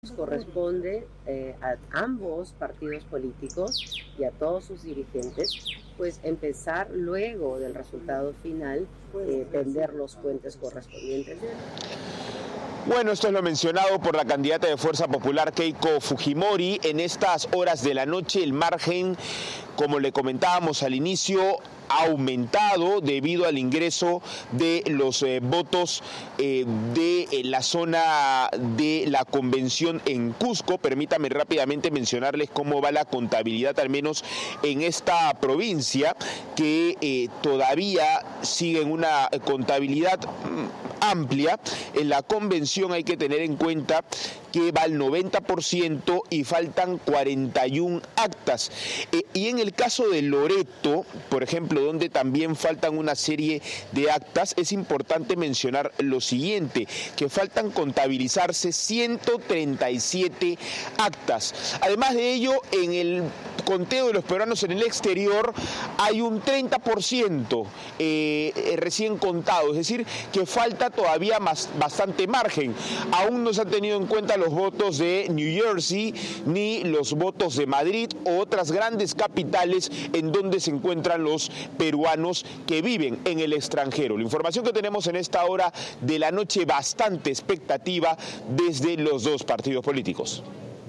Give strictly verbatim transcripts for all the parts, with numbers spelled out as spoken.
Corresponde eh, a ambos partidos políticos y a todos sus dirigentes, pues empezar luego del resultado final, eh, tender los puentes correspondientes. Bueno, esto es lo mencionado por la candidata de Fuerza Popular, Keiko Fujimori. En estas horas de la noche, el margen, como le comentábamos al inicio, ha aumentado debido al ingreso de los eh, votos eh, de eh, la zona de la convención en Cusco. Permítame rápidamente mencionarles cómo va la contabilidad, al menos en esta provincia, que eh, todavía sigue en una contabilidad amplia. En la convención hay que tener en cuenta que va al noventa por ciento y faltan cuarenta y una actas. Eh, y en el caso de Loreto, por ejemplo, donde también faltan una serie de actas, es importante mencionar lo siguiente, que faltan contabilizarse ciento treinta y siete actas. Además de ello, en el conteo de los peruanos en el exterior hay un treinta por ciento eh, recién contado, es decir, que falta todavía más, bastante margen. Aún no se han tenido en cuenta los votos de New Jersey ni los votos de Madrid o otras grandes capitales en donde se encuentran los peruanos que viven en el extranjero. La información que tenemos en esta hora de la noche, bastante expectativa desde los dos partidos políticos.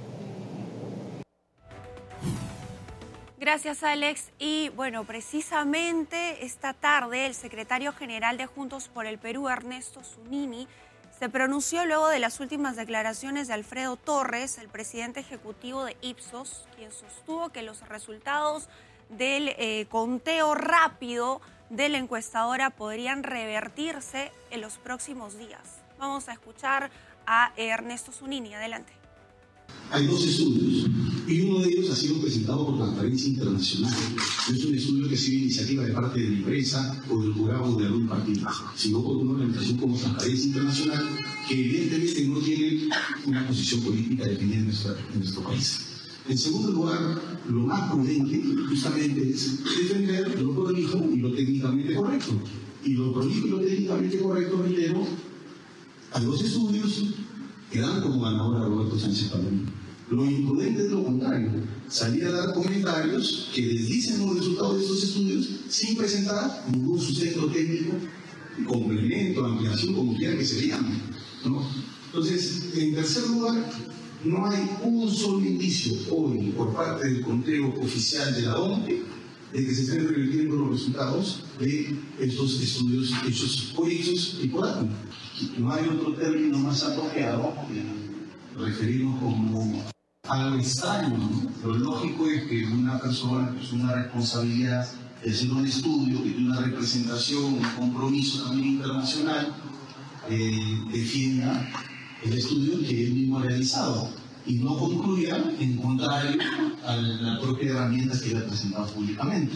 Gracias, Alex. Y bueno, precisamente esta tarde el secretario general de Juntos por el Perú, Ernesto Zunini, se pronunció luego de las últimas declaraciones de Alfredo Torres, el presidente ejecutivo de Ipsos, quien sostuvo que los resultados del eh, conteo rápido de la encuestadora podrían revertirse en los próximos días. Vamos a escuchar a Ernesto Zunini. Adelante. Hay dos estudios y uno de ellos ha sido presentado por Transparencia Internacional. No es un estudio que ha sido iniciativa de parte de la empresa o del jurado de algún partido, sino por una organización como Transparencia Internacional que evidentemente no tiene una posición política definida en, nuestra, en nuestro país. En segundo lugar, lo más prudente justamente es defender lo prolijo y lo técnicamente correcto. Y lo prolijo y lo técnicamente correcto, reitero, hay dos estudios que dan como ganador a Roberto Sánchez Palomino. Lo imprudente es lo contrario, salir a dar comentarios que desdicen los resultados de estos estudios sin presentar ningún sustento técnico, complemento, ampliación, como quiera que se le llame, ¿no? Entonces, en tercer lugar, no hay un solo indicio hoy por parte del conteo oficial de la O M P de que se estén revirtiendo los resultados de estos estudios hechos por Ipsos y por Atom. No hay otro término más apropiado que referirnos como algo extraño, ¿no? Lo lógico es que una persona que tiene una responsabilidad de hacer un estudio, que tiene una representación, un compromiso también internacional, eh, defienda el estudio que él mismo ha realizado y no concluya en contrario a la propia herramienta que él ha presentado públicamente.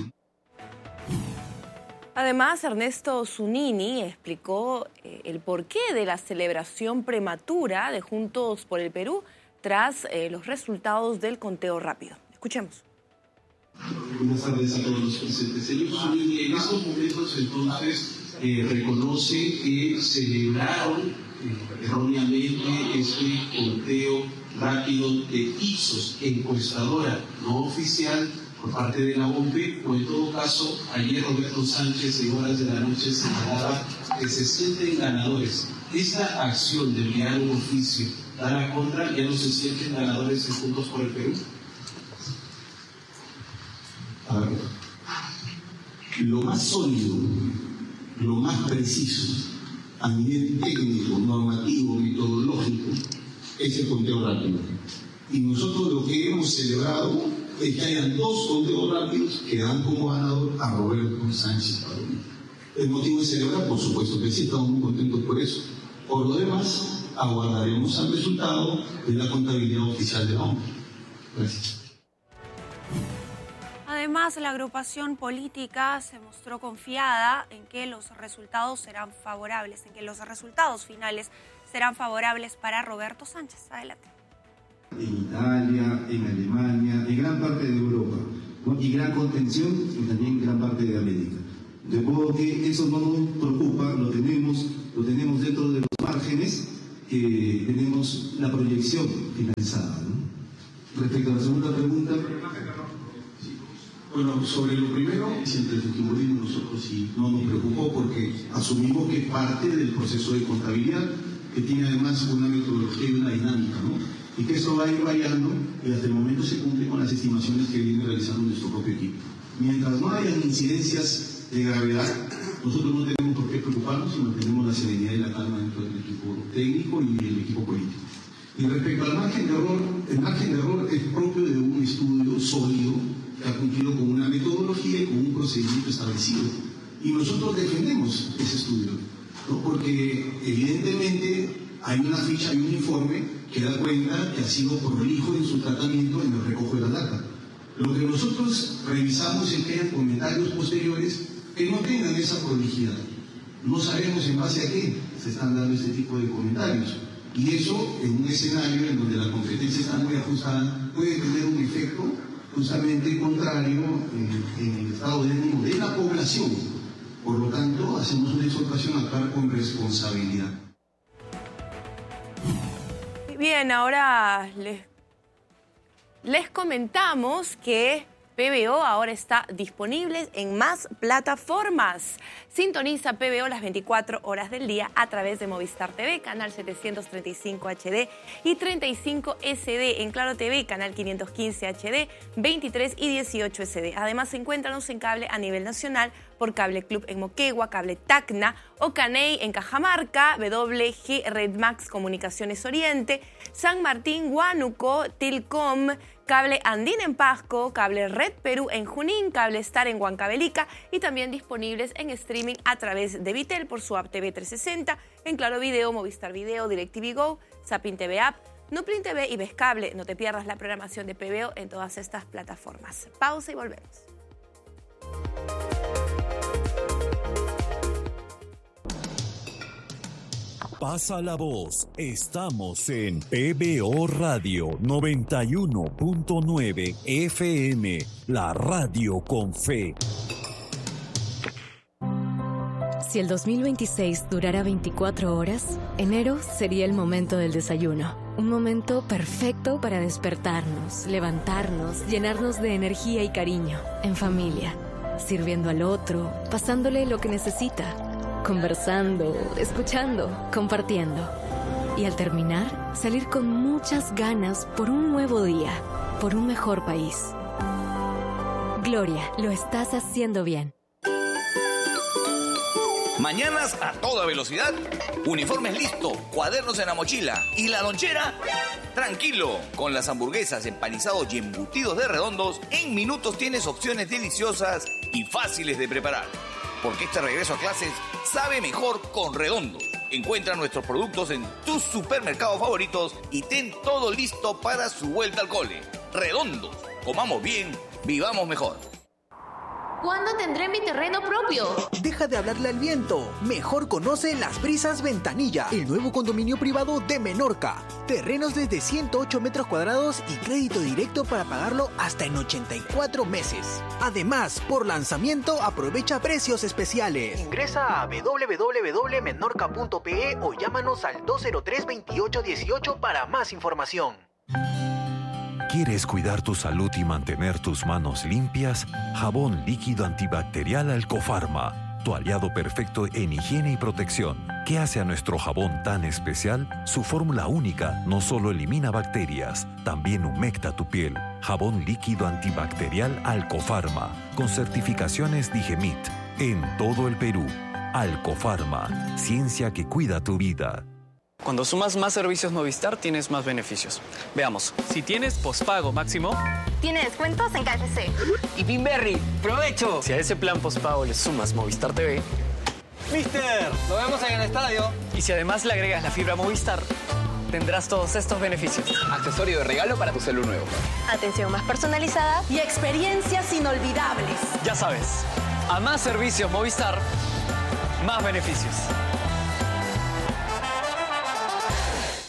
Además, Ernesto Zunini explicó eh, el porqué de la celebración prematura de Juntos por el Perú tras eh, los resultados del conteo rápido. Escuchemos. Buenas tardes a todos los presentes. Señor Zunini, en estos momentos entonces eh, reconoce que celebraron eh, erróneamente este conteo rápido de Ipsos, encuestadora no oficial, por parte de la O M P, o en todo caso, ayer Roberto Sánchez en horas de la noche señalaba que se sienten ganadores. Esta acción de enviar un oficio a la contra, ¿ya no se sienten ganadores en Juntos por el Perú? A ver, lo más sólido, lo más preciso, a nivel técnico, normativo, metodológico, es el conteo rápido. Y nosotros lo que hemos celebrado es que hayan dos conteos rápidos que dan como ganador a Roberto Sánchez Palomino. El motivo de celebrar, por supuesto que sí, estamos muy contentos por eso. Por lo demás, aguardaremos al resultado de la contabilidad oficial de la O M P. Gracias. Además, la agrupación política se mostró confiada en que los resultados serán favorables, en que los resultados finales serán favorables para Roberto Sánchez. Adelante. En Italia, en Alemania, en gran parte de Europa, ¿no? Y gran contención y también en gran parte de América. De modo que eso no nos preocupa, lo tenemos, lo tenemos dentro de los márgenes eh, tenemos la proyección finalizada, ¿no? Respecto a la segunda pregunta, bueno, sobre lo primero, siempre el fujimorismo nosotros sí no nos preocupó porque asumimos que es parte del proceso de contabilidad, que tiene además una metodología y una dinámica, ¿no? Y que eso va a ir variando y hasta el momento se cumple con las estimaciones que viene realizando nuestro propio equipo. Mientras no hayan incidencias de gravedad, nosotros no tenemos por qué preocuparnos y mantenemos la serenidad y la calma dentro del equipo técnico y del equipo político. Y respecto al margen de error, el margen de error es propio de un estudio sólido que ha cumplido con una metodología y con un procedimiento establecido. Y nosotros defendemos ese estudio, ¿no? Porque evidentemente hay una ficha, hay un informe que da cuenta que ha sido prolijo en su tratamiento en el recojo de la data. Lo que nosotros revisamos es que hayan comentarios posteriores que no tengan esa prolijidad. No sabemos en base a qué se están dando este tipo de comentarios. Y eso, en un escenario en donde la competencia está muy ajustada, puede tener un efecto justamente contrario en, en el estado de ánimo de la población. Por lo tanto, hacemos una exhortación a actuar con responsabilidad. Bien, ahora les, les comentamos que P B O ahora está disponible en más plataformas. Sintoniza P B O las veinticuatro horas del día a través de Movistar T V, canal setecientos treinta y cinco H D y treinta y cinco S D. En Claro T V, canal quinientos quince H D, veintitrés y dieciocho S D. Además, encuéntranos en cable a nivel nacional por Cable Club en Moquegua, Cable Tacna, Ocaney en Cajamarca, W G Red Max Comunicaciones Oriente, San Martín, Huánuco, Tilcom, Cable Andina en Pasco, Cable Red Perú en Junín, Cable Star en Huancavelica y también disponibles en streaming a través de Vitel por su app T V trescientos sesenta, en Claro Video, Movistar Video, DirecTV Go, Zapin T V App, Nuplin T V y Vescable. No te pierdas la programación de P B O en todas estas plataformas. Pausa y volvemos. Pasa la voz. Estamos en P B O Radio noventa y uno punto nueve F M, la radio con fe. Si el dos mil veintiséis durara veinticuatro horas, enero sería el momento del desayuno. Un momento perfecto para despertarnos, levantarnos, llenarnos de energía y cariño, en familia, sirviendo al otro, pasándole lo que necesita, conversando, escuchando, compartiendo. Y al terminar, salir con muchas ganas por un nuevo día, por un mejor país. Gloria, lo estás haciendo bien. Mañanas a toda velocidad, uniformes listo, cuadernos en la mochila y la lonchera, tranquilo. Con las hamburguesas, empanizados y embutidos de Redondos, en minutos tienes opciones deliciosas y fáciles de preparar. Porque este regreso a clases sabe mejor con Redondos. Encuentra nuestros productos en tus supermercados favoritos y ten todo listo para su vuelta al cole. Redondos, comamos bien, vivamos mejor. ¿Cuándo tendré mi terreno propio? Deja de hablarle al viento. Mejor conoce Las Brisas Ventanilla, el nuevo condominio privado de Menorca. Terrenos desde ciento ocho metros cuadrados y crédito directo para pagarlo hasta en ochenta y cuatro meses. Además, por lanzamiento aprovecha precios especiales. Ingresa a w w w punto menorca punto p e o llámanos al dos cero tres, veintiocho dieciocho para más información. ¿Quieres cuidar tu salud y mantener tus manos limpias? Jabón líquido antibacterial Alcofarma, tu aliado perfecto en higiene y protección. ¿Qué hace a nuestro jabón tan especial? Su fórmula única no solo elimina bacterias, también humecta tu piel. Jabón líquido antibacterial Alcofarma, con certificaciones Digemit, en todo el Perú. Alcofarma, ciencia que cuida tu vida. Cuando sumas más servicios Movistar, tienes más beneficios. Veamos, si tienes pospago máximo... Tiene descuentos en K F C. Y Pinberry, ¡provecho! Si a ese plan pospago le sumas Movistar T V... ¡Mister! ¡Lo vemos en el estadio! Y si además le agregas la fibra Movistar, tendrás todos estos beneficios. Accesorio de regalo para tu celular nuevo. Atención más personalizada y experiencias inolvidables. Ya sabes, a más servicios Movistar, más beneficios.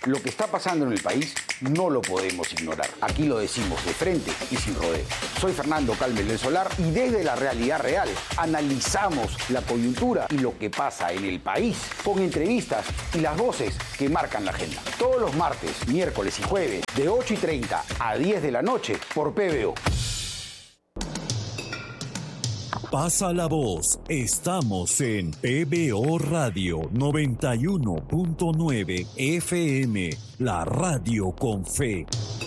Lo que está pasando en el país no lo podemos ignorar. Aquí lo decimos de frente y sin rodeo. Soy Fernando Calmes del Solar y desde la realidad real analizamos la coyuntura y lo que pasa en el país con entrevistas y las voces que marcan la agenda. Todos los martes, miércoles y jueves de ocho y treinta a diez de la noche por P B O. Pasa la voz. Estamos en P B O Radio noventa y uno punto nueve F M, la radio con fe.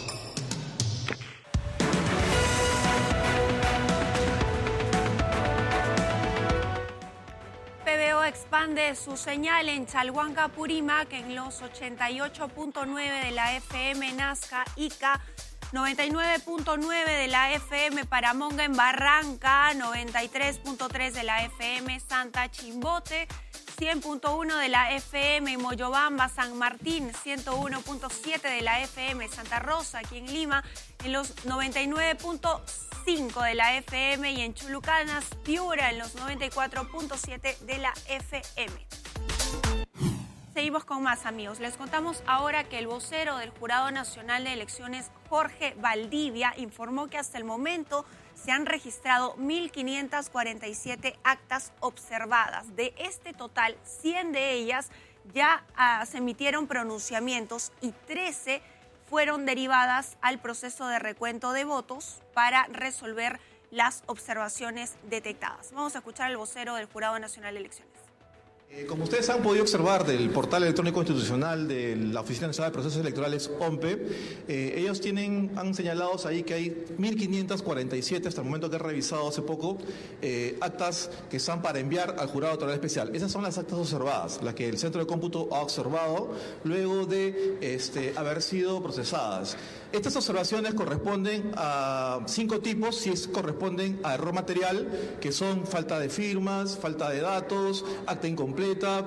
P B O expande su señal en Chalhuanca, Purímac, en los ochenta y ocho punto nueve de la F M Nazca, Ica, noventa y nueve punto nueve de la F M Paramonga en Barranca, noventa y tres punto tres de la F M Santa Chimbote, cien punto uno de la F M en Moyobamba, San Martín, ciento uno punto siete de la F M Santa Rosa, aquí en Lima, en los noventa y nueve punto cinco de la F M y en Chulucanas, Piura, en los noventa y cuatro punto siete de la F M. Seguimos con más, amigos. Les contamos ahora que el vocero del Jurado Nacional de Elecciones, Jorge Valdivia, informó que hasta el momento se han registrado mil quinientas cuarenta y siete actas observadas. De este total, cien de ellas ya uh, se emitieron pronunciamientos y trece fueron derivadas al proceso de recuento de votos para resolver las observaciones detectadas. Vamos a escuchar al vocero del Jurado Nacional de Elecciones. Eh, como ustedes han podido observar del portal electrónico institucional de la Oficina Nacional de Procesos Electorales, O M P E, eh, ellos tienen, han señalado ahí que hay mil quinientas cuarenta y siete, hasta el momento que he revisado hace poco, eh, actas que están para enviar al Jurado Electoral Especial. Esas son las actas observadas, las que el Centro de Cómputo ha observado luego de este, haber sido procesadas. Estas observaciones corresponden a cinco tipos, si es, corresponden a error material, que son falta de firmas, falta de datos, acta incompleta,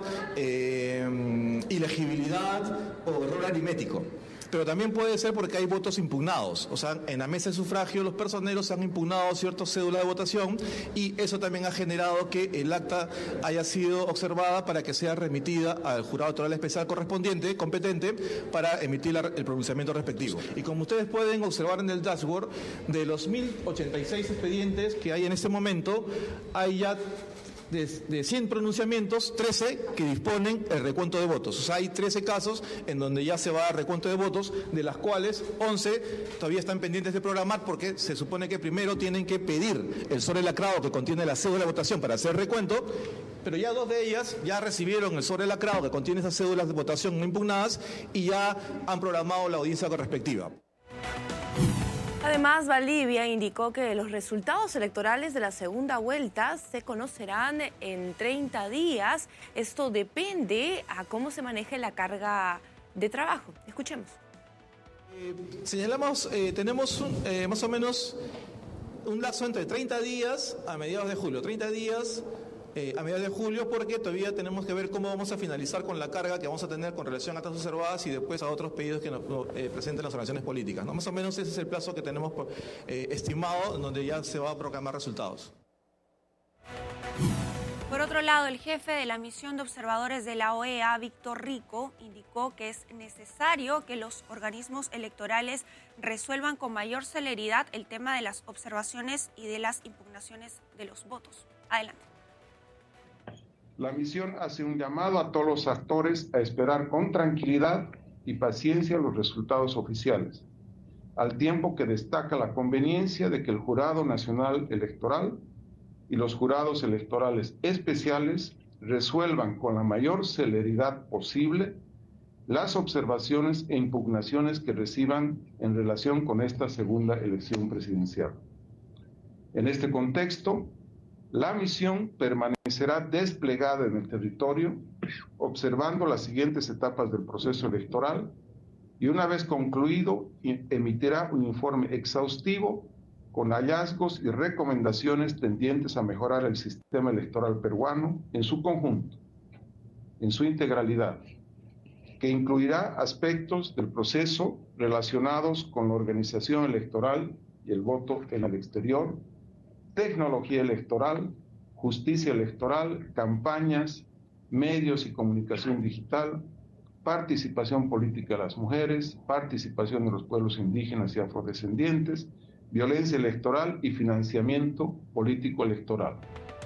eh, ilegibilidad o error aritmético. Pero también puede ser porque hay votos impugnados. O sea, en la mesa de sufragio los personeros han impugnado ciertas cédulas de votación y eso también ha generado que el acta haya sido observada para que sea remitida al Jurado Electoral Especial correspondiente, competente, para emitir la, el pronunciamiento respectivo. Y como ustedes pueden observar en el dashboard, de los mil ochenta y seis expedientes que hay en este momento, hay ya De, de cien pronunciamientos, trece que disponen el recuento de votos. O sea, hay trece casos en donde ya se va a recuento de votos, de las cuales once todavía están pendientes de programar porque se supone que primero tienen que pedir el sobre lacrado que contiene la cédula de votación para hacer recuento, pero ya dos de ellas ya recibieron el sobre lacrado que contiene esas cédulas de votación no impugnadas y ya han programado la audiencia correspectiva. Además, Valdivia indicó que los resultados electorales de la segunda vuelta se conocerán en treinta días. Esto depende a cómo se maneje la carga de trabajo. Escuchemos. Eh, señalamos, eh, tenemos un, eh, más o menos un lazo entre treinta días a mediados de julio. treinta días eh, a mediados de julio porque todavía tenemos que ver cómo vamos a finalizar con la carga que vamos a tener con relación a actas observadas y después a otros pedidos que nos eh, presenten las organizaciones políticas, ¿no? Más o menos ese es el plazo que tenemos eh, estimado, en donde ya se va a proclamar resultados. Por otro lado, el jefe de la misión de observadores de la O E A, Víctor Rico, indicó que es necesario que los organismos electorales resuelvan con mayor celeridad el tema de las observaciones y de las impugnaciones de los votos. Adelante. La misión hace un llamado a todos los actores a esperar con tranquilidad y paciencia los resultados oficiales, al tiempo que destaca la conveniencia de que el Jurado Nacional Electoral y los jurados electorales especiales resuelvan con la mayor celeridad posible las observaciones e impugnaciones que reciban en relación con esta segunda elección presidencial. En este contexto, la misión permanecerá desplegada en el territorio, observando las siguientes etapas del proceso electoral y una vez concluido, emitirá un informe exhaustivo con hallazgos y recomendaciones tendientes a mejorar el sistema electoral peruano en su conjunto, en su integralidad, que incluirá aspectos del proceso relacionados con la organización electoral y el voto en el exterior, tecnología electoral, justicia electoral, campañas, medios y comunicación digital, participación política de las mujeres, participación de los pueblos indígenas y afrodescendientes, violencia electoral y financiamiento político electoral.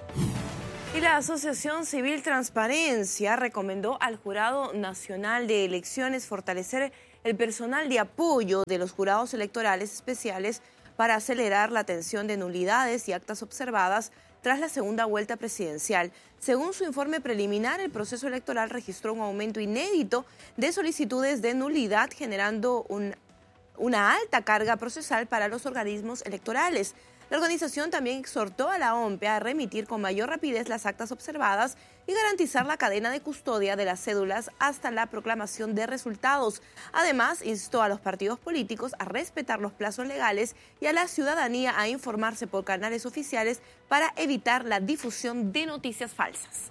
Y la Asociación Civil Transparencia recomendó al Jurado Nacional de Elecciones fortalecer el personal de apoyo de los jurados electorales especiales para acelerar la atención de nulidades y actas observadas tras la segunda vuelta presidencial. Según su informe preliminar, el proceso electoral registró un aumento inédito de solicitudes de nulidad, generando un, una alta carga procesal para los organismos electorales. La organización también exhortó a la O M P a remitir con mayor rapidez las actas observadas y garantizar la cadena de custodia de las cédulas hasta la proclamación de resultados. Además, instó a los partidos políticos a respetar los plazos legales y a la ciudadanía a informarse por canales oficiales para evitar la difusión de noticias falsas.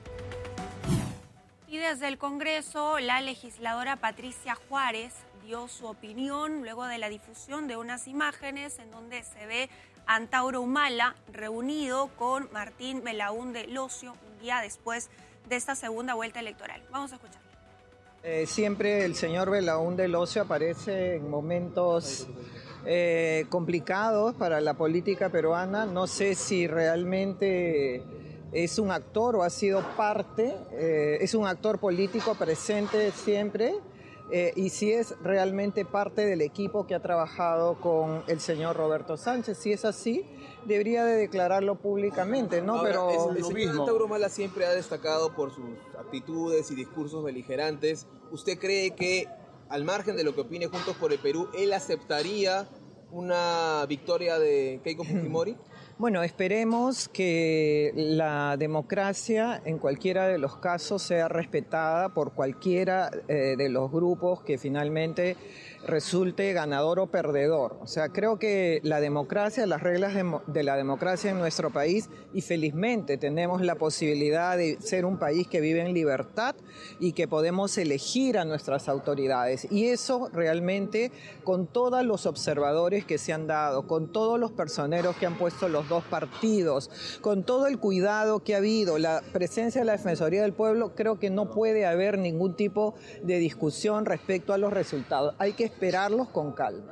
Y desde el Congreso, la legisladora Patricia Juárez dio su opinión luego de la difusión de unas imágenes en donde se ve a Antauro Humala reunido con Martín Belaúnde Locio un día después de esta segunda vuelta electoral. Vamos a escuchar. Eh, siempre el señor Belaúnde Locio aparece en momentos eh, complicados para la política peruana. No sé si realmente es un actor o ha sido parte, eh, es un actor político presente siempre. Eh, y si es realmente parte del equipo que ha trabajado con el señor Roberto Sánchez. Si es así, debería de declararlo públicamente, ¿no? Ahora, Pero es, el señor Antauro Humala siempre ha destacado por sus actitudes y discursos beligerantes. ¿Usted cree que, al margen de lo que opine Juntos por el Perú, él aceptaría una victoria de Keiko Fujimori? Bueno, esperemos que la democracia en cualquiera de los casos sea respetada por cualquiera eh, de los grupos que finalmente resulte ganador o perdedor. O sea, creo que la democracia, las reglas de, de la democracia en nuestro país, y felizmente tenemos la posibilidad de ser un país que vive en libertad y que podemos elegir a nuestras autoridades. Y eso realmente, con todos los observadores que se han dado, con todos los personeros que han puesto los dos partidos, con todo el cuidado que ha habido, la presencia de la Defensoría del Pueblo, creo que no puede haber ningún tipo de discusión respecto a los resultados. Hay que esperarlos con calma.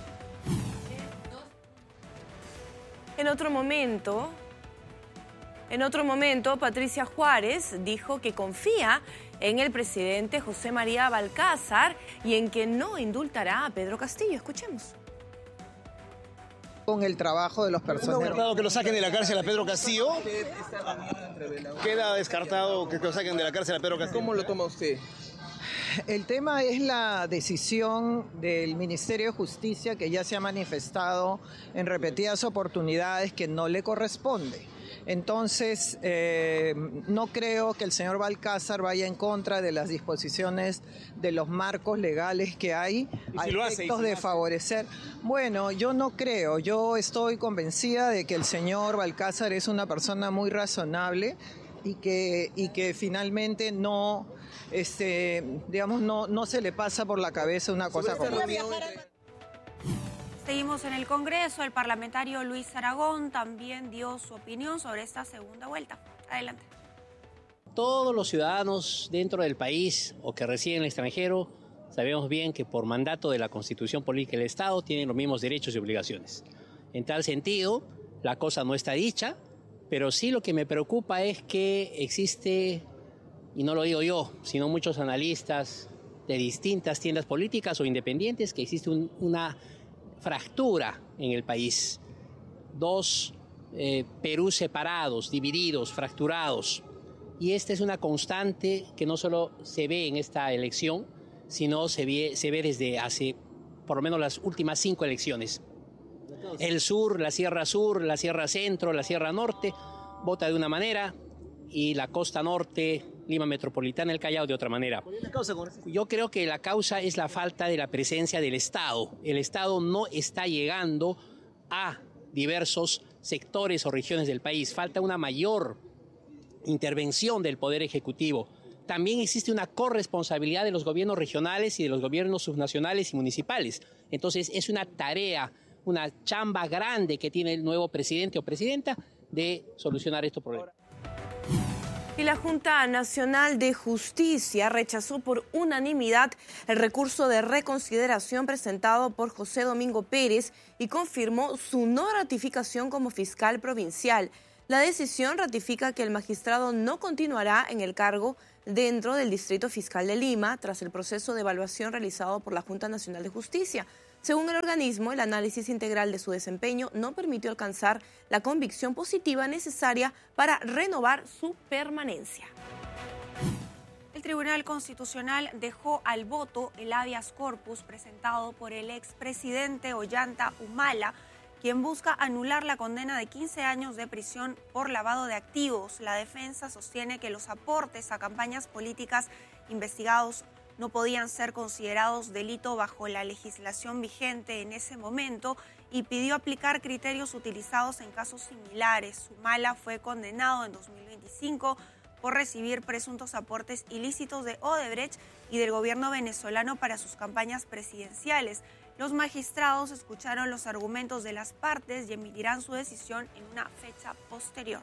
En otro momento, en otro momento, Patricia Juárez dijo que confía en el presidente José María Balcázar y en que no indultará a Pedro Castillo. Escuchemos. Con el trabajo de los personeros. ¿Está descartado que lo saquen de la cárcel a Pedro Castillo? ¿Queda descartado que lo saquen de la cárcel a Pedro Castillo? ¿Cómo lo toma usted? El tema es la decisión del Ministerio de Justicia, que ya se ha manifestado en repetidas oportunidades que no le corresponde. Entonces, eh, no creo que el señor Balcázar vaya en contra de las disposiciones de los marcos legales que hay a si efectos de favorecer. Bueno, yo no creo. Yo estoy convencida de que el señor Balcázar es una persona muy razonable y que, y que finalmente no, este, digamos, no, no se le pasa por la cabeza una cosa como esta. Seguimos en el Congreso. El parlamentario Luis Aragón también dio su opinión sobre esta segunda vuelta. Adelante. Todos los ciudadanos dentro del país o que residen en el extranjero sabemos bien que por mandato de la Constitución Política del Estado tienen los mismos derechos y obligaciones. En tal sentido, la cosa no está dicha, pero sí lo que me preocupa es que existe, y no lo digo yo, sino muchos analistas de distintas tiendas políticas o independientes, que existe un, una fractura en el país. Dos eh, Perú separados, divididos, fracturados. Y esta es una constante que no solo se ve en esta elección, sino se ve, se ve desde hace por lo menos las últimas cinco elecciones. El sur, la Sierra Sur, la Sierra Centro, la Sierra Norte vota de una manera y la costa norte, Lima Metropolitana, el Callao de otra manera. Yo creo que la causa es la falta de la presencia del Estado. El Estado no está llegando a diversos sectores o regiones del país. Falta una mayor intervención del Poder Ejecutivo. También existe una corresponsabilidad de los gobiernos regionales y de los gobiernos subnacionales y municipales. Entonces es una tarea, una chamba grande que tiene el nuevo presidente o presidenta de solucionar estos problemas. Y la Junta Nacional de Justicia rechazó por unanimidad el recurso de reconsideración presentado por José Domingo Pérez y confirmó su no ratificación como fiscal provincial. La decisión ratifica que el magistrado no continuará en el cargo dentro del Distrito Fiscal de Lima tras el proceso de evaluación realizado por la Junta Nacional de Justicia. Según el organismo, el análisis integral de su desempeño no permitió alcanzar la convicción positiva necesaria para renovar su permanencia. El Tribunal Constitucional dejó al voto el habeas corpus presentado por el expresidente Ollanta Humala, quien busca anular la condena de quince años de prisión por lavado de activos. La defensa sostiene que los aportes a campañas políticas investigados no podían ser considerados delito bajo la legislación vigente en ese momento y pidió aplicar criterios utilizados en casos similares. Humala fue condenado en dos mil veinticinco por recibir presuntos aportes ilícitos de Odebrecht y del gobierno venezolano para sus campañas presidenciales. Los magistrados escucharon los argumentos de las partes y emitirán su decisión en una fecha posterior.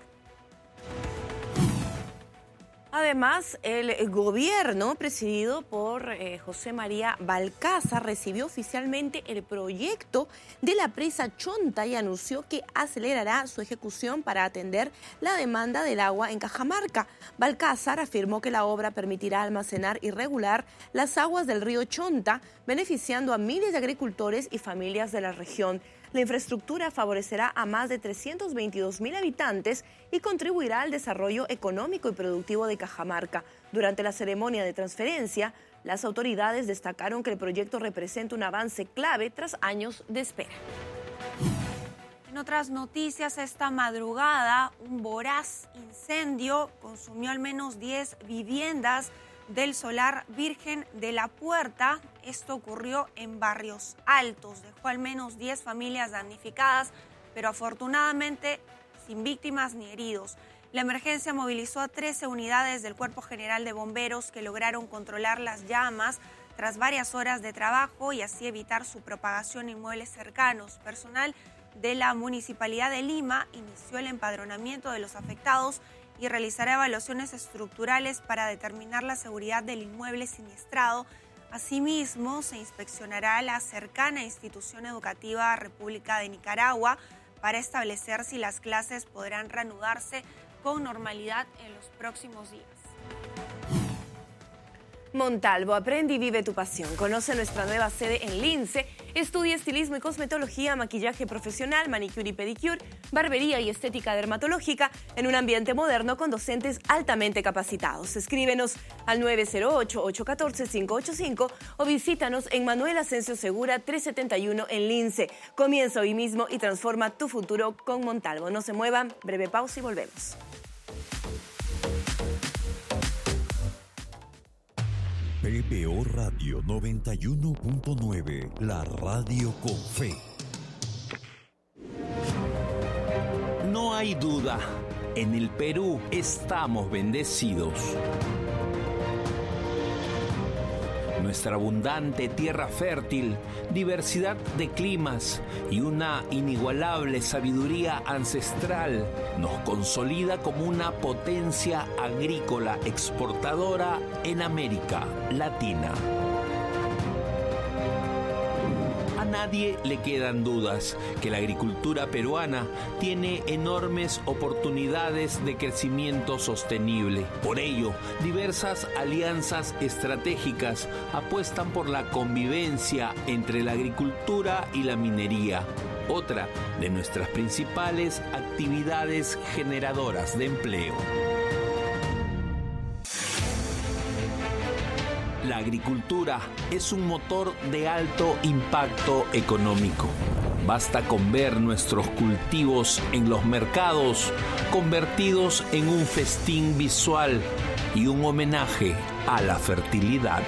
Además, el gobierno presidido por eh, José María Balcázar recibió oficialmente el proyecto de la presa Chonta y anunció que acelerará su ejecución para atender la demanda del agua en Cajamarca. Balcázar afirmó que la obra permitirá almacenar y regular las aguas del río Chonta, beneficiando a miles de agricultores y familias de la región. La infraestructura favorecerá a más de trescientos veintidós mil habitantes y contribuirá al desarrollo económico y productivo de Cajamarca. Durante la ceremonia de transferencia, las autoridades destacaron que el proyecto representa un avance clave tras años de espera. En otras noticias, esta madrugada, un voraz incendio consumió al menos diez viviendas del solar Virgen de la Puerta. Esto ocurrió en Barrios Altos. Dejó al menos diez familias damnificadas, pero afortunadamente sin víctimas ni heridos. La emergencia movilizó a trece unidades del Cuerpo General de Bomberos que lograron controlar las llamas tras varias horas de trabajo y así evitar su propagación en inmuebles cercanos. Personal de la Municipalidad de Lima inició el empadronamiento de los afectados y realizará evaluaciones estructurales para determinar la seguridad del inmueble siniestrado. Asimismo, se inspeccionará la cercana institución educativa República de Nicaragua para establecer si las clases podrán reanudarse con normalidad en los próximos días. Montalvo, aprende y vive tu pasión. Conoce nuestra nueva sede en Lince. Estudia estilismo y cosmetología, maquillaje profesional, manicure y pedicure, barbería y estética dermatológica en un ambiente moderno con docentes altamente capacitados. Escríbenos al nueve cero ocho, ocho uno cuatro, cinco ocho cinco o visítanos en Manuel Asensio Segura trescientos setenta y uno en Lince. Comienza hoy mismo y transforma tu futuro con Montalvo. No se muevan, breve pausa y volvemos. P B O Radio noventa y uno punto nueve, la radio con fe. No hay duda, en el Perú estamos bendecidos. Nuestra abundante tierra fértil, diversidad de climas y una inigualable sabiduría ancestral nos consolida como una potencia agrícola exportadora en América Latina. A nadie le quedan dudas que la agricultura peruana tiene enormes oportunidades de crecimiento sostenible. Por ello, diversas alianzas estratégicas apuestan por la convivencia entre la agricultura y la minería, otra de nuestras principales actividades generadoras de empleo. La agricultura es un motor de alto impacto económico. Basta con ver nuestros cultivos en los mercados convertidos en un festín visual y un homenaje a la fertilidad.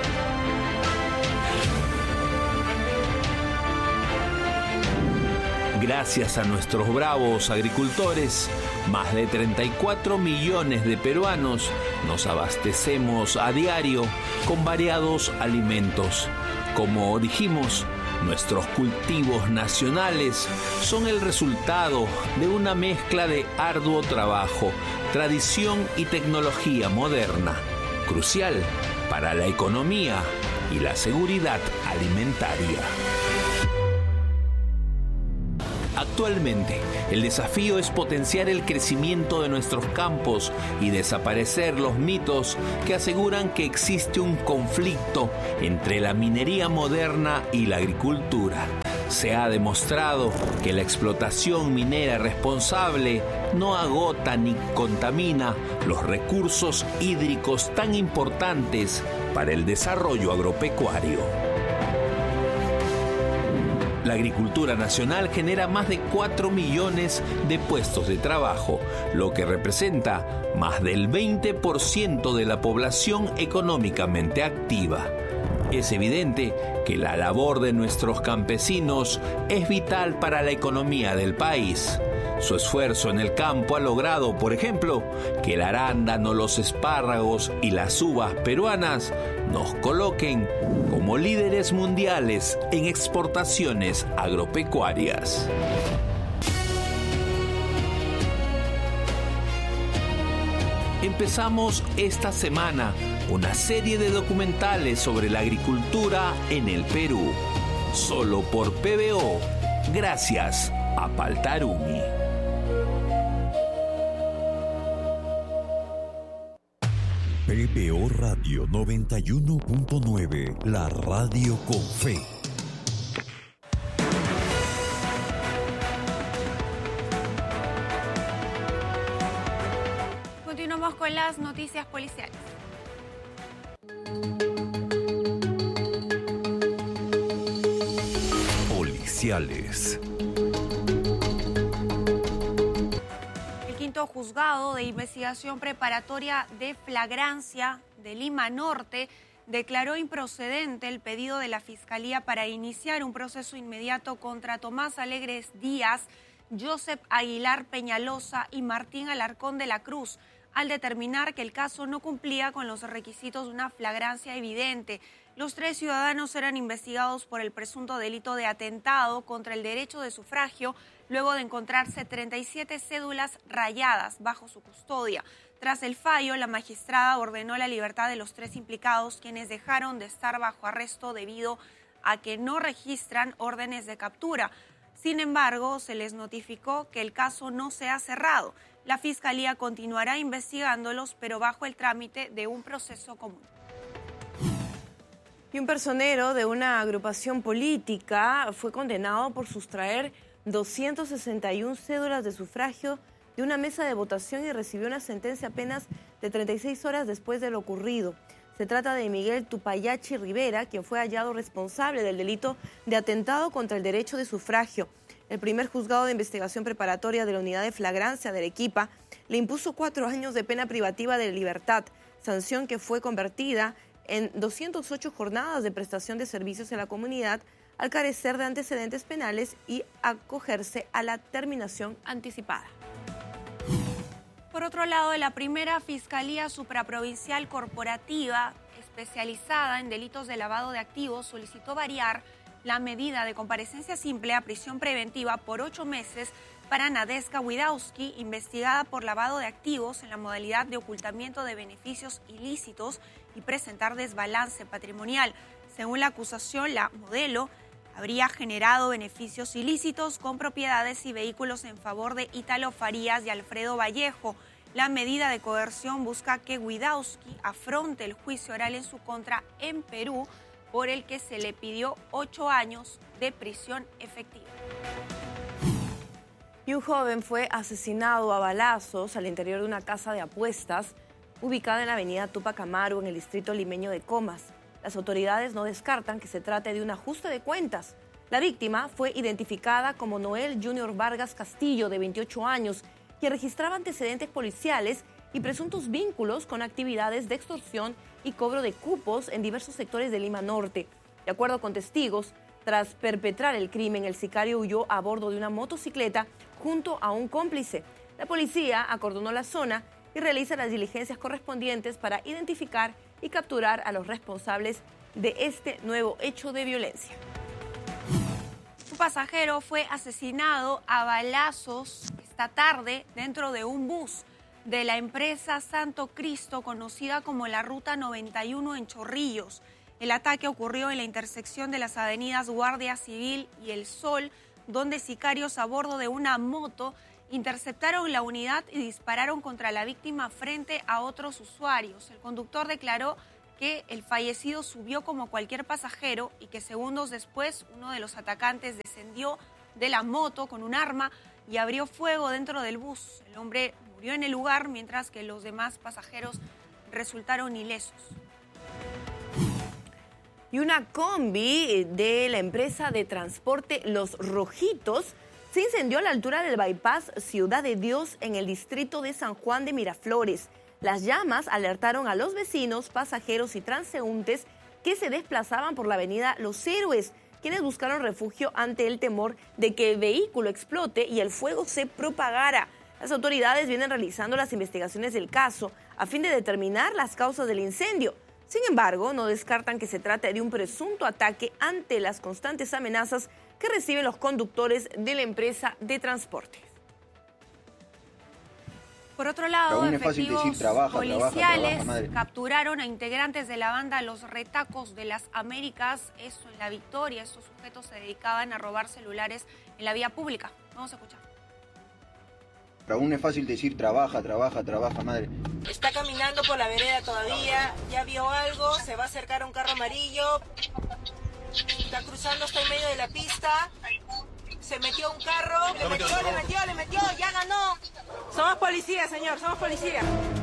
Gracias a nuestros bravos agricultores, más de treinta y cuatro millones de peruanos nos abastecemos a diario con variados alimentos. Como dijimos, nuestros cultivos nacionales son el resultado de una mezcla de arduo trabajo, tradición y tecnología moderna, crucial para la economía y la seguridad alimentaria. Actualmente, el desafío es potenciar el crecimiento de nuestros campos y desaparecer los mitos que aseguran que existe un conflicto entre la minería moderna y la agricultura. Se ha demostrado que la explotación minera responsable no agota ni contamina los recursos hídricos tan importantes para el desarrollo agropecuario. La agricultura nacional genera más de cuatro millones de puestos de trabajo, lo que representa más del veinte por ciento de la población económicamente activa. Es evidente que la labor de nuestros campesinos es vital para la economía del país. Su esfuerzo en el campo ha logrado, por ejemplo, que el arándano, los espárragos y las uvas peruanas nos coloquen como líderes mundiales en exportaciones agropecuarias. Empezamos esta semana una serie de documentales sobre la agricultura en el Perú, solo por P B O, gracias a Paltarumi. P B O Radio noventa y uno punto nueve, la radio con fe. Continuamos con las noticias policiales. Policiales. Juzgado de Investigación Preparatoria de Flagrancia de Lima Norte declaró improcedente el pedido de la Fiscalía para iniciar un proceso inmediato contra Tomás Alegres Díaz, Joseph Aguilar Peñalosa y Martín Alarcón de la Cruz, al determinar que el caso no cumplía con los requisitos de una flagrancia evidente. Los tres ciudadanos eran investigados por el presunto delito de atentado contra el derecho de sufragio, luego de encontrarse treinta y siete cédulas rayadas bajo su custodia. Tras el fallo, la magistrada ordenó la libertad de los tres implicados, quienes dejaron de estar bajo arresto debido a que no registran órdenes de captura. Sin embargo, se les notificó que el caso no se ha cerrado. La Fiscalía continuará investigándolos, pero bajo el trámite de un proceso común. Y un personero de una agrupación política fue condenado por sustraer doscientas sesenta y una cédulas de sufragio de una mesa de votación y recibió una sentencia apenas de treinta y seis horas después de lo ocurrido. Se trata de Miguel Tupayachi Rivera, quien fue hallado responsable del delito de atentado contra el derecho de sufragio. El primer juzgado de investigación preparatoria de la unidad de flagrancia de Arequipa le impuso cuatro años de pena privativa de libertad, sanción que fue convertida en doscientas ocho jornadas de prestación de servicios a la comunidad al carecer de antecedentes penales y acogerse a la terminación anticipada. Por otro lado, la primera Fiscalía Supraprovincial Corporativa, especializada en delitos de lavado de activos, solicitó variar la medida de comparecencia simple a prisión preventiva por ocho meses para Nadeska Widowski, investigada por lavado de activos en la modalidad de ocultamiento de beneficios ilícitos y presentar desbalance patrimonial. Según la acusación, la modelo habría generado beneficios ilícitos con propiedades y vehículos en favor de Ítalo Farías y Alfredo Vallejo. La medida de coerción busca que Widowski afronte el juicio oral en su contra en Perú, por el que se le pidió ocho años de prisión efectiva. Y un joven fue asesinado a balazos al interior de una casa de apuestas ubicada en la avenida Tupac Amaru, en el distrito limeño de Comas. Las autoridades no descartan que se trate de un ajuste de cuentas. La víctima fue identificada como Noel Junior Vargas Castillo, de veintiocho años, quien registraba antecedentes policiales y presuntos vínculos con actividades de extorsión y cobro de cupos en diversos sectores de Lima Norte. De acuerdo con testigos, tras perpetrar el crimen, el sicario huyó a bordo de una motocicleta junto a un cómplice. La policía acordonó la zona y realiza las diligencias correspondientes para identificar y capturar a los responsables de este nuevo hecho de violencia. Un pasajero fue asesinado a balazos esta tarde dentro de un bus. de la empresa Santo Cristo, conocida como la Ruta noventa y uno en Chorrillos. El ataque ocurrió en la intersección de las avenidas Guardia Civil y El Sol, donde sicarios a bordo de una moto interceptaron la unidad y dispararon contra la víctima frente a otros usuarios. El conductor declaró que el fallecido subió como cualquier pasajero y que segundos después uno de los atacantes descendió de la moto con un arma y abrió fuego dentro del bus. El hombre murió en el lugar, mientras que los demás pasajeros resultaron ilesos. Y una combi de la empresa de transporte Los Rojitos se incendió a la altura del bypass Ciudad de Dios en el distrito de San Juan de Miraflores. Las llamas alertaron a los vecinos, pasajeros y transeúntes que se desplazaban por la avenida Los Héroes, quienes buscaron refugio ante el temor de que el vehículo explote y el fuego se propagara. Las autoridades vienen realizando las investigaciones del caso a fin de determinar las causas del incendio. Sin embargo, no descartan que se trate de un presunto ataque ante las constantes amenazas que reciben los conductores de la empresa de transporte. Por otro lado, efectivos decir, trabaja, policiales trabaja, trabaja, capturaron a integrantes de la banda Los Retacos de las Américas, esto en La Victoria. Estos sujetos se dedicaban a robar celulares en la vía pública. Vamos a escuchar. Para uno es fácil decir trabaja, trabaja, trabaja, madre. Está caminando por la vereda todavía, ya vio algo, se va a acercar a un carro amarillo, está cruzando hasta en medio de la pista, se metió un carro, le metió, le metió, le metió, ya ganó. Somos policías, señor, somos policías.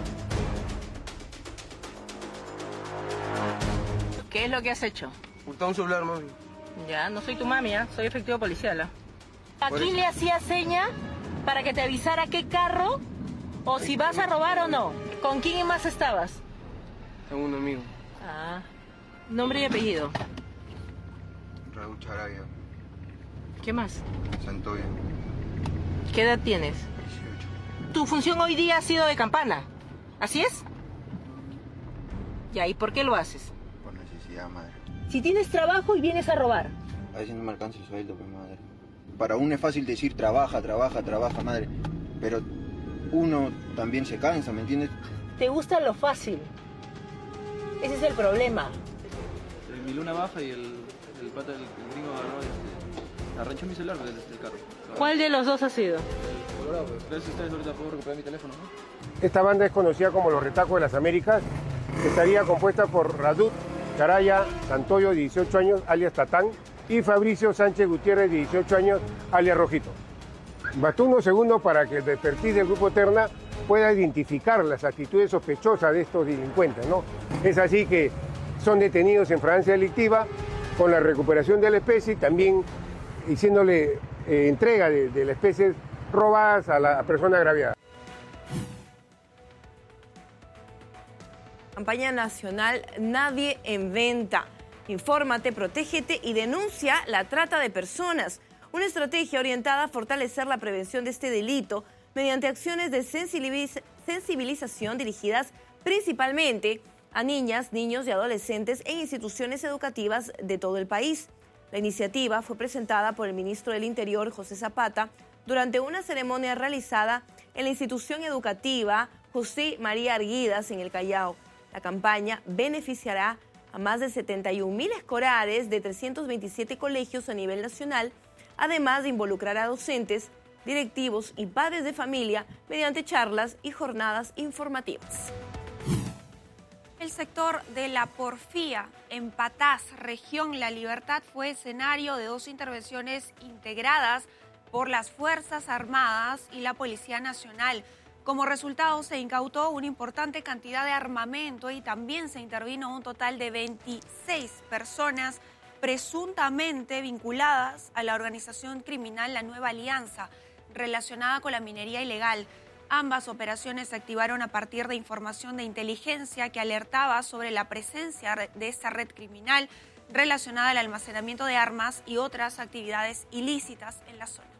¿Qué es lo que has hecho? Hurtado un celular, mami. Ya, no soy tu mami, ¿eh? Soy efectivo policial. ¿eh? ¿A quién le hacía seña para que te avisara qué carro o si vas a robar o no? ¿Con quién más estabas? Tengo un amigo. Ah, nombre y apellido. Raúl Charaya. ¿Qué más? Santoya. ¿Qué edad tienes? dieciocho. Tu función hoy día ha sido de campana, ¿así es? Ya, ¿y por qué lo haces? Por necesidad, madre. Si tienes trabajo y vienes a robar. A veces no me alcanza el sueldo, pues, madre. Para uno es fácil decir trabaja, trabaja, trabaja, madre. Pero uno también se cansa, ¿me entiendes? Te gusta lo fácil. Ese es el problema. Mi luna baja y el, el pata del gringo agarró este, arranchó mi celular del, del carro. ¿Cuál de los dos ha sido? El colorado, pues. Gracias a ustedes ahorita puedo recuperar mi teléfono, ¿no? Esta banda es conocida como Los Retacos de las Américas. Estaría compuesta por Radut Charaya Santoyo, dieciocho años, alias Tatán, y Fabricio Sánchez Gutiérrez, dieciocho años, alias Rojito. Bastó unos segundos para que el despertí del Grupo Terna pueda identificar las actitudes sospechosas de estos delincuentes, ¿no? Es así que son detenidos en fragancia delictiva con la recuperación de la especie y también haciéndole eh, entrega de, de las especies robadas a la persona agraviada. Campaña nacional Nadie en Venta. Infórmate, protégete y denuncia la trata de personas. Una estrategia orientada a fortalecer la prevención de este delito mediante acciones de sensibiliz- sensibilización dirigidas principalmente a niñas, niños y adolescentes en instituciones educativas de todo el país. La iniciativa fue presentada por el ministro del Interior, José Zapata, durante una ceremonia realizada en la institución educativa José María Arguidas en el Callao. La campaña beneficiará a más de setenta y un mil escolares de trescientos veintisiete colegios a nivel nacional, además de involucrar a docentes, directivos y padres de familia mediante charlas y jornadas informativas. El sector de la porfía en Patás, región La Libertad, fue escenario de dos intervenciones integradas por las Fuerzas Armadas y la Policía Nacional. Como resultado, se incautó una importante cantidad de armamento y también se intervino un total de veintiséis personas presuntamente vinculadas a la organización criminal La Nueva Alianza, relacionada con la minería ilegal. Ambas operaciones se activaron a partir de información de inteligencia que alertaba sobre la presencia de esta red criminal relacionada al almacenamiento de armas y otras actividades ilícitas en la zona.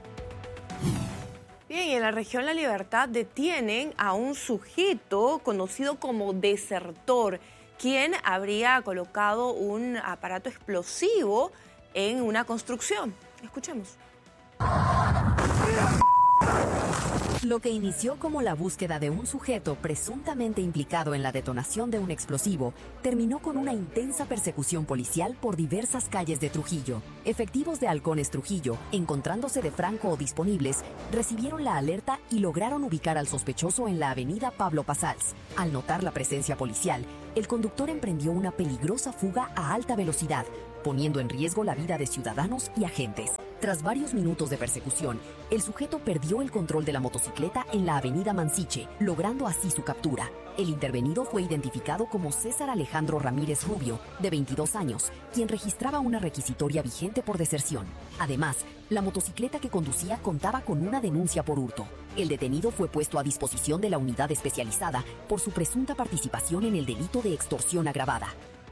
Bien, en la región La Libertad detienen a un sujeto conocido como desertor, quien habría colocado un aparato explosivo en una construcción. Escuchemos. Lo que inició como la búsqueda de un sujeto presuntamente implicado en la detonación de un explosivo, terminó con una intensa persecución policial por diversas calles de Trujillo. Efectivos de Halcones Trujillo, encontrándose de franco o disponibles, recibieron la alerta y lograron ubicar al sospechoso en la avenida Pablo Pasals. Al notar la presencia policial, el conductor emprendió una peligrosa fuga a alta velocidad, poniendo en riesgo la vida de ciudadanos y agentes. Tras varios minutos de persecución, el sujeto perdió el control de la motocicleta en la avenida Mansiche, logrando así su captura. El intervenido fue identificado como César Alejandro Ramírez Rubio, de veintidós años, quien registraba una requisitoria vigente por deserción. Además, la motocicleta que conducía contaba con una denuncia por hurto. El detenido fue puesto a disposición de la unidad especializada por su presunta participación en el delito de extorsión agravada.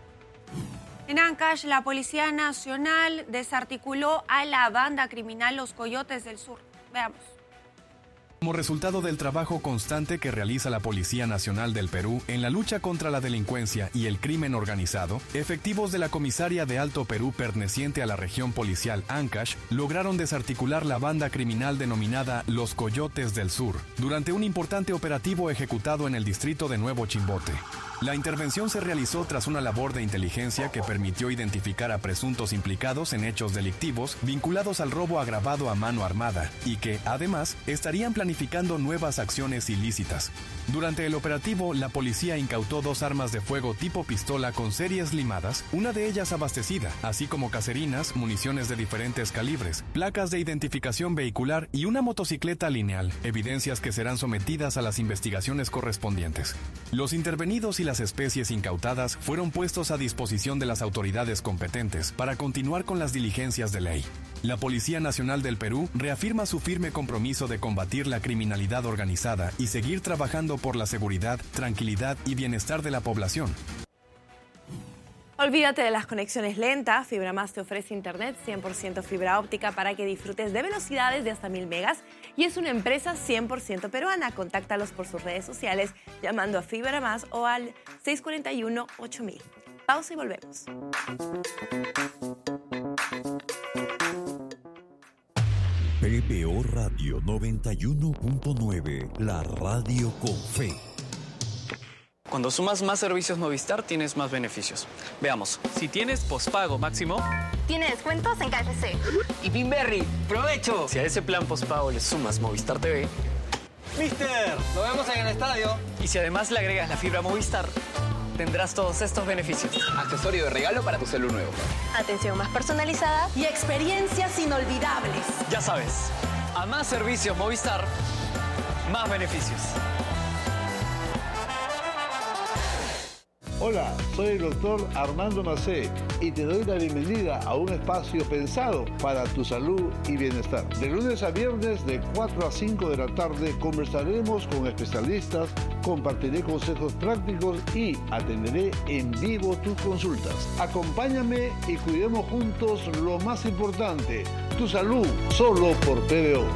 En Ancash, la Policía Nacional desarticuló a la banda criminal Los Coyotes del Sur. Veamos. Como resultado del trabajo constante que realiza la Policía Nacional del Perú en la lucha contra la delincuencia y el crimen organizado, efectivos de la Comisaría de Alto Perú perteneciente a la región policial Ancash lograron desarticular la banda criminal denominada Los Coyotes del Sur durante un importante operativo ejecutado en el distrito de Nuevo Chimbote. La intervención se realizó tras una labor de inteligencia que permitió identificar a presuntos implicados en hechos delictivos vinculados al robo agravado a mano armada y que, además, estarían planificando nuevas acciones ilícitas. Durante el operativo, la policía incautó dos armas de fuego tipo pistola con series limadas, una de ellas abastecida, así como caserinas, municiones de diferentes calibres, placas de identificación vehicular y una motocicleta lineal, evidencias que serán sometidas a las investigaciones correspondientes. Los intervenidos y las especies incautadas fueron puestos a disposición de las autoridades competentes para continuar con las diligencias de ley. La Policía Nacional del Perú reafirma su firme compromiso de combatir la criminalidad organizada y seguir trabajando por la seguridad, tranquilidad y bienestar de la población. Olvídate de las conexiones lentas. Fibra Más te ofrece internet cien por ciento fibra óptica para que disfrutes de velocidades de hasta mil megas y es una empresa cien por ciento peruana. Contáctalos por sus redes sociales llamando a Fibra Más o al seis cuatro uno, ocho mil. Pausa y volvemos. P B O Radio noventa y uno punto nueve, la radio con fe. Cuando sumas más servicios Movistar, tienes más beneficios. Veamos, si tienes pospago máximo... Tiene descuentos en K F C. Y Pinberry, ¡provecho! Si a ese plan pospago le sumas Movistar T V... ¡Mister! ¡Lo vemos en el estadio! Y si además le agregas la fibra Movistar, tendrás todos estos beneficios. Accesorio de regalo para tu celular nuevo. Atención más personalizada y experiencias inolvidables. Ya sabes, a más servicios Movistar, más beneficios. Hola, soy el doctor Armando Macé y te doy la bienvenida a un espacio pensado para tu salud y bienestar. De lunes a viernes de cuatro a cinco de la tarde conversaremos con especialistas, compartiré consejos prácticos y atenderé en vivo tus consultas. Acompáñame y cuidemos juntos lo más importante, tu salud, solo por P B O.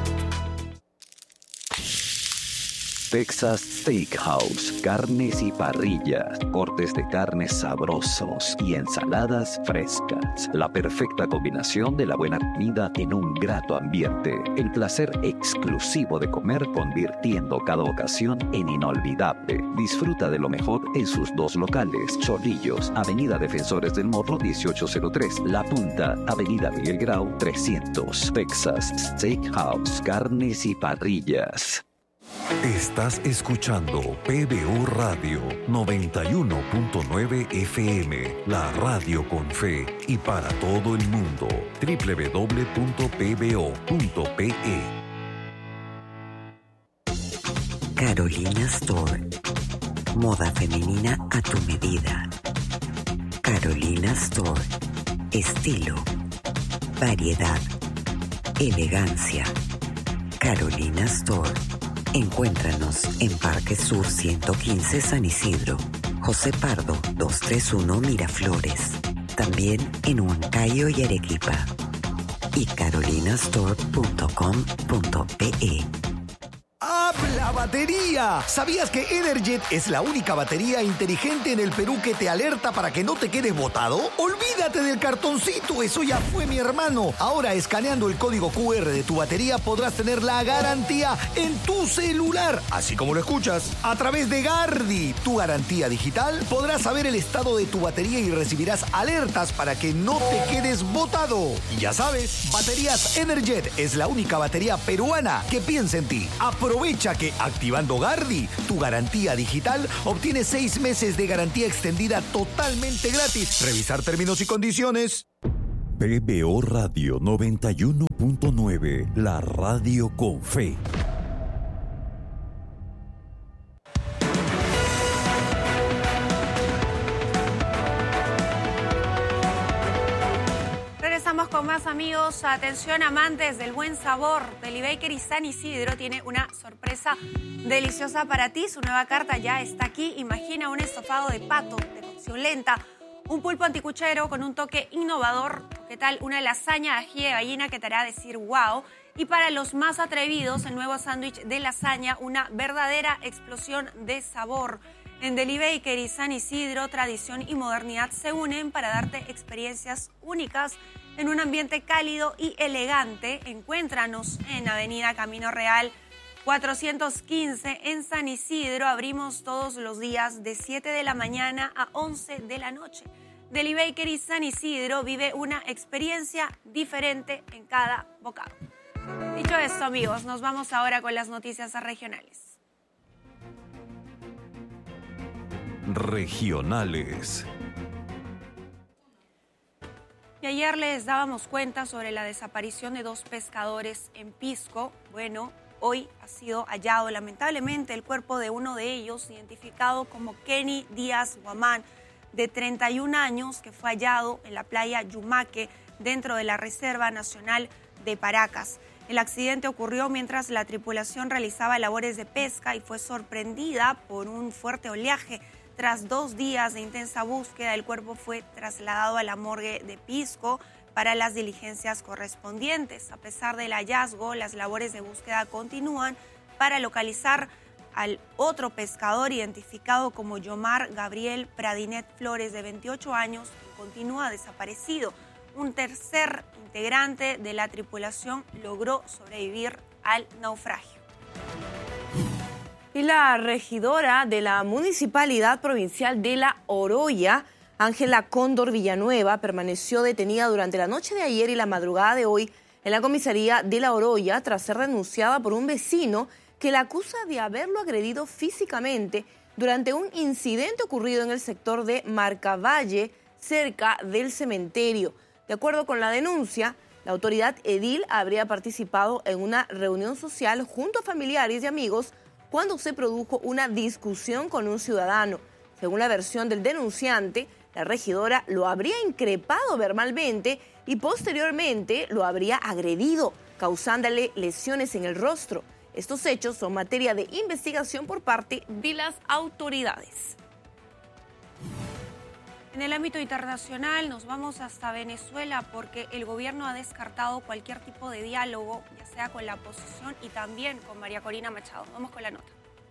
Texas Steakhouse, carnes y parrillas, cortes de carnes sabrosos y ensaladas frescas. La perfecta combinación de la buena comida en un grato ambiente. El placer exclusivo de comer convirtiendo cada ocasión en inolvidable. Disfruta de lo mejor en sus dos locales. Chorrillos, Avenida Defensores del Morro dieciocho cero tres. La Punta, Avenida Miguel Grau trescientos. Texas Steakhouse, carnes y parrillas. Estás escuchando P B O Radio noventa y uno punto nueve F M, la radio con fe y para todo el mundo. doble u doble u doble u punto p b o punto p e. Carolina Store. Moda femenina a tu medida. Carolina Store. Estilo. Variedad. Elegancia. Carolina Store. Encuéntranos en Parque Sur ciento quince San Isidro, José Pardo doscientos treinta y uno Miraflores, también en Huancayo y Arequipa, y carolinastore punto com punto p e. Habla ¡La batería! ¿Sabías que Energet es la única batería inteligente en el Perú que te alerta para que no te quedes botado? Olvídate del cartoncito, eso ya fue, mi hermano. Ahora, escaneando el código cu erre de tu batería, podrás tener la garantía en tu celular, así como lo escuchas. A través de Gardi, tu garantía digital, podrás saber el estado de tu batería y recibirás alertas para que no te quedes botado. Y ya sabes, Baterías Energet es la única batería peruana que piensa en ti. Aprovecha que activando Gardi, tu garantía digital, obtienes seis meses de garantía extendida totalmente gratis. Revisar términos y condiciones. P B O Radio noventa y uno punto nueve, la radio con fe. Regresamos con más, amigos. Atención, amantes del buen sabor. Delibaker y San Isidro tiene una sorpresa deliciosa para ti. Su nueva carta ya está aquí. Imagina un estofado de pato de cocción lenta, un pulpo anticuchero con un toque innovador. ¿Qué tal? Una lasaña de ají de gallina que te hará decir wow. Y para los más atrevidos, el nuevo sándwich de lasaña, una verdadera explosión de sabor. En Delibaker y San Isidro, tradición y modernidad se unen para darte experiencias únicas en un ambiente cálido y elegante. Encuéntranos en Avenida Camino Real cuatrocientos quince en San Isidro. Abrimos todos los días de siete de la mañana a once de la noche. Delibaker y San Isidro, vive una experiencia diferente en cada bocado. Dicho esto, amigos, nos vamos ahora con las noticias regionales. Regionales. Y ayer les dábamos cuenta sobre la desaparición de dos pescadores en Pisco. Bueno, hoy ha sido hallado lamentablemente el cuerpo de uno de ellos, identificado como Kenny Díaz Guamán, de treinta y un años, que fue hallado en la playa Yumaque, dentro de la Reserva Nacional de Paracas. El accidente ocurrió mientras la tripulación realizaba labores de pesca y fue sorprendida por un fuerte oleaje. Tras dos días de intensa búsqueda, el cuerpo fue trasladado a la morgue de Pisco para las diligencias correspondientes. A pesar del hallazgo, las labores de búsqueda continúan para localizar al otro pescador, identificado como Yomar Gabriel Pradinet Flores, de veintiocho años, que continúa desaparecido. Un tercer integrante de la tripulación logró sobrevivir al naufragio. Y la regidora de la Municipalidad Provincial de La Oroya, Ángela Cóndor Villanueva, permaneció detenida durante la noche de ayer y la madrugada de hoy en la comisaría de La Oroya tras ser denunciada por un vecino que la acusa de haberlo agredido físicamente durante un incidente ocurrido en el sector de Marcavalle, cerca del cementerio. De acuerdo con la denuncia, la autoridad edil habría participado en una reunión social junto a familiares y amigos cuando se produjo una discusión con un ciudadano. Según la versión del denunciante, la regidora lo habría increpado verbalmente y posteriormente lo habría agredido, causándole lesiones en el rostro. Estos hechos son materia de investigación por parte de las autoridades. En el ámbito internacional nos vamos hasta Venezuela porque el gobierno ha descartado cualquier tipo de diálogo, ya sea con la oposición y también con María Corina Machado. Vamos con la nota.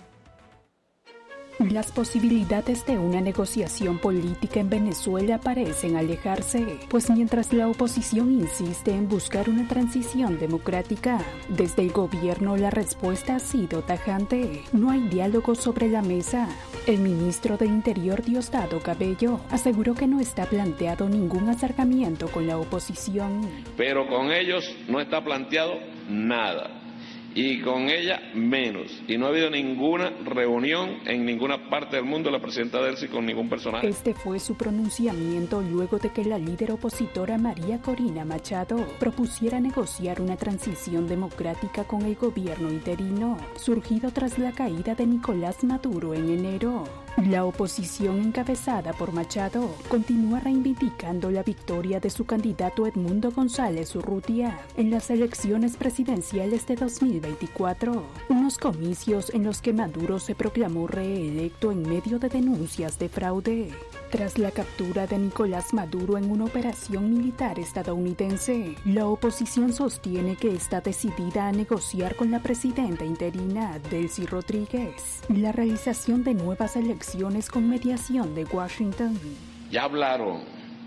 Las posibilidades de una negociación política en Venezuela parecen alejarse, pues mientras la oposición insiste en buscar una transición democrática, desde el gobierno la respuesta ha sido tajante. No hay diálogo sobre la mesa. El ministro de Interior, Diosdado Cabello, aseguró que no está planteado ningún acercamiento con la oposición. Pero con ellos no está planteado nada. Y con ella menos. Y no ha habido ninguna reunión en ninguna parte del mundo de la presidenta Delcy con ningún personaje. Este fue su pronunciamiento luego de que la líder opositora María Corina Machado propusiera negociar una transición democrática con el gobierno interino, surgido tras la caída de Nicolás Maduro en enero. La oposición encabezada por Machado continúa reivindicando la victoria de su candidato Edmundo González Urrutia en las elecciones presidenciales de dos mil veinticuatro, unos comicios en los que Maduro se proclamó reelecto en medio de denuncias de fraude. Tras la captura de Nicolás Maduro en una operación militar estadounidense, la oposición sostiene que está decidida a negociar con la presidenta interina, Delcy Rodríguez, la realización de nuevas elecciones con mediación de Washington. Ya hablaron.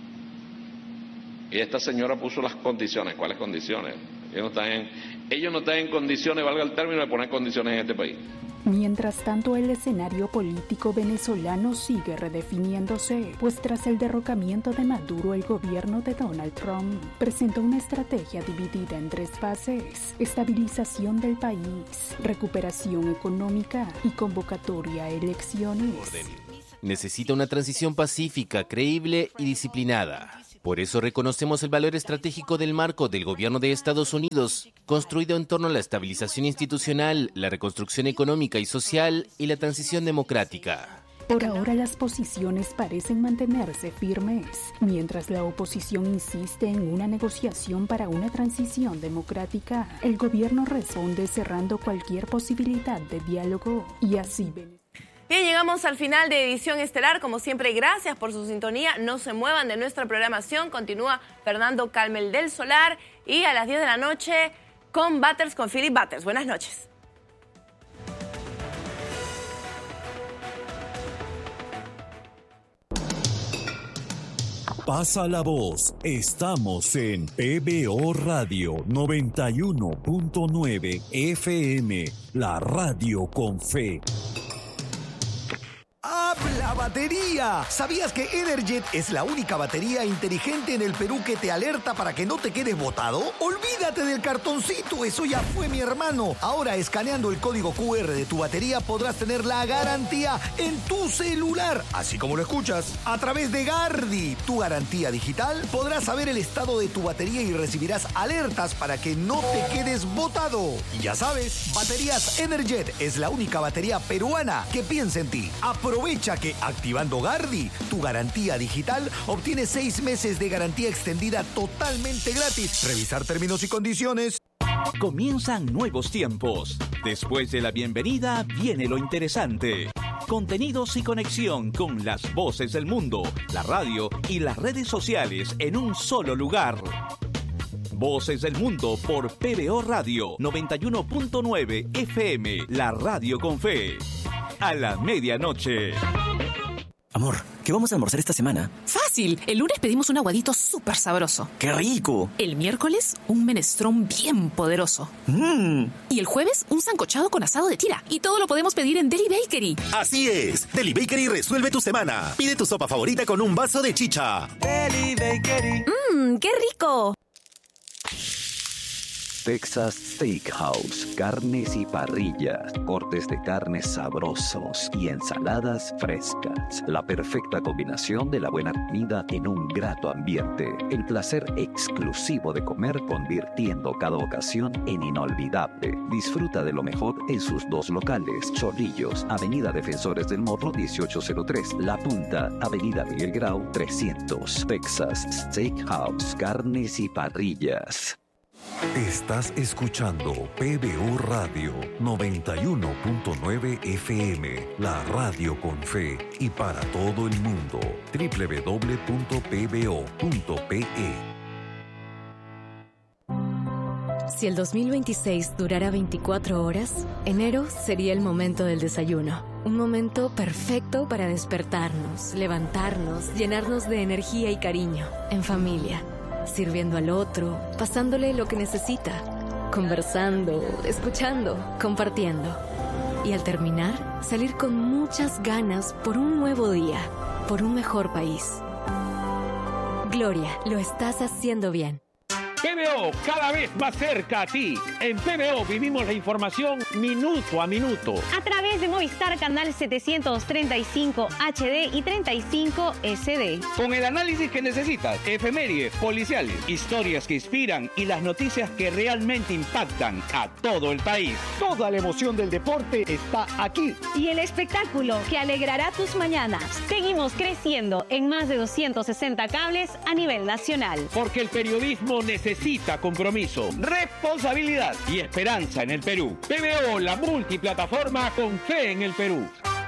Y esta señora puso las condiciones. ¿Cuáles condiciones? Ellos no están en, ellos no están en condiciones, valga el término, de poner condiciones en este país. Mientras tanto, el escenario político venezolano sigue redefiniéndose, pues tras el derrocamiento de Maduro, el gobierno de Donald Trump presentó una estrategia dividida en tres fases: estabilización del país, recuperación económica y convocatoria a elecciones. Necesita una transición pacífica, creíble y disciplinada. Por eso reconocemos el valor estratégico del marco del gobierno de Estados Unidos, construido en torno a la estabilización institucional, la reconstrucción económica y social y la transición democrática. Por ahora las posiciones parecen mantenerse firmes, mientras la oposición insiste en una negociación para una transición democrática. El gobierno responde cerrando cualquier posibilidad de diálogo y así ven. Bien, llegamos al final de Edición Estelar. Como siempre, gracias por su sintonía. No se muevan de nuestra programación. Continúa Fernando Calmel del Solar. Y a las diez de la noche, con Butters, con Philip Butters. Buenas noches. Pasa la voz. Estamos en P B O Radio noventa y uno punto nueve F M, la radio con fe. ¡Habla batería! ¿Sabías que Energet es la única batería inteligente en el Perú que te alerta para que no te quedes botado? ¡Olvídate del cartoncito! Eso ya fue, mi hermano. Ahora, escaneando el código Q R de tu batería, podrás tener la garantía en tu celular. Así como lo escuchas. A través de Gardi, tu garantía digital, podrás saber el estado de tu batería y recibirás alertas para que no te quedes botado. Y ya sabes, Baterías Energet es la única batería peruana que piensa en ti. Aprovecha que activando Gardi, tu garantía digital, obtienes seis meses de garantía extendida totalmente gratis. Revisar términos y condiciones. Comienzan nuevos tiempos. Después de la bienvenida viene lo interesante. Contenidos y conexión con las voces del mundo, la radio y las redes sociales en un solo lugar. Voces del Mundo por P B O Radio noventa y uno punto nueve F M, la radio con fe. A la medianoche. Amor, ¿qué vamos a almorzar esta semana? Fácil. El lunes pedimos un aguadito súper sabroso. ¡Qué rico! El miércoles, un menestrón bien poderoso. ¡Mmm! Y el jueves, un sancochado con asado de tira. Y todo lo podemos pedir en Deli Bakery. Así es. Deli Bakery resuelve tu semana. Pide tu sopa favorita con un vaso de chicha. Deli Bakery. ¡Mmm! ¡Qué rico! Texas Steakhouse, carnes y parrillas, cortes de carnes sabrosos y ensaladas frescas. La perfecta combinación de la buena comida en un grato ambiente. El placer exclusivo de comer convirtiendo cada ocasión en inolvidable. Disfruta de lo mejor en sus dos locales. Chorrillos, Avenida Defensores del Morro dieciocho cero tres. La Punta, Avenida Miguel Grau trescientos. Texas Steakhouse, carnes y parrillas. Estás escuchando P B O Radio noventa y uno punto nueve F M, la radio con fe y para todo el mundo. doble u doble u doble u punto p b o punto p e. Si el dos mil veintiséis durara veinticuatro horas, enero sería el momento del desayuno. Un momento perfecto para despertarnos, levantarnos, llenarnos de energía y cariño, en familia. Sirviendo al otro, pasándole lo que necesita, conversando, escuchando, compartiendo. Y al terminar, salir con muchas ganas por un nuevo día, por un mejor país. Gloria, lo estás haciendo bien. P B O, cada vez más cerca a ti. En P B O vivimos la información minuto a minuto. A través de Movistar Canal setecientos treinta y cinco H D y treinta y cinco S D. Con el análisis que necesitas, efemérides, policiales, historias que inspiran y las noticias que realmente impactan a todo el país. Toda la emoción del deporte está aquí. Y el espectáculo que alegrará tus mañanas. Seguimos creciendo en más de doscientos sesenta cables a nivel nacional. Porque el periodismo necesita compromiso, responsabilidad y esperanza en el Perú. P B O, la multiplataforma con fe en el Perú.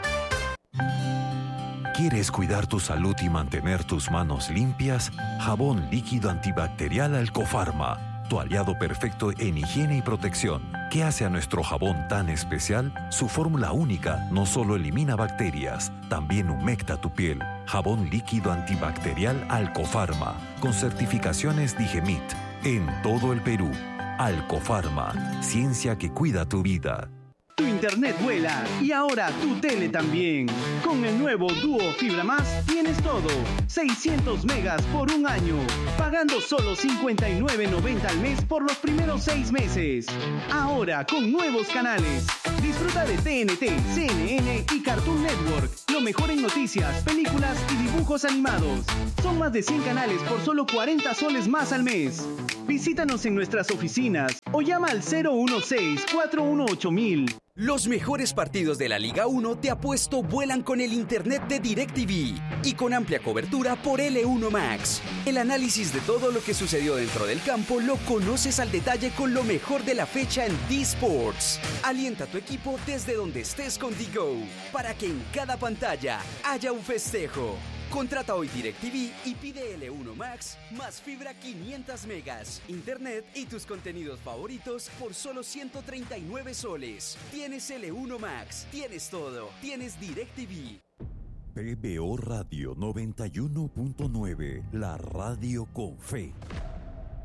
¿Quieres cuidar tu salud y mantener tus manos limpias? Jabón líquido antibacterial Alcofarma, tu aliado perfecto en higiene y protección. ¿Qué hace a nuestro jabón tan especial? Su fórmula única no solo elimina bacterias, también humecta tu piel. Jabón líquido antibacterial Alcofarma, con certificaciones Digemit, en todo el Perú. Alcofarma, ciencia que cuida tu vida. Tu internet vuela y ahora tu tele también. Con el nuevo Duo Fibra Más tienes todo. seiscientos megas por un año, pagando solo cincuenta y nueve noventa al mes por los primeros seis meses. Ahora con nuevos canales. Disfruta de T N T, C N N y Cartoon Network. Lo mejor en noticias, películas y dibujos animados. Son más de cien canales por solo cuarenta soles más al mes. Visítanos en nuestras oficinas o llama al cero uno seis, cuatro uno ocho mil. Los mejores partidos de la Liga uno de apuesto vuelan con el internet de DirecTV y con amplia cobertura por L uno Max. El análisis de todo lo que sucedió dentro del campo lo conoces al detalle con lo mejor de la fecha en D-Sports. Alienta a tu equipo desde donde estés con D-Go para que en cada pantalla haya un festejo. Contrata hoy DirecTV y pide L uno Max más fibra quinientos megas, internet y tus contenidos favoritos por solo ciento treinta y nueve soles. Tienes L uno Max, tienes todo, tienes DirecTV. P B O Radio noventa y uno punto nueve, la radio con fe.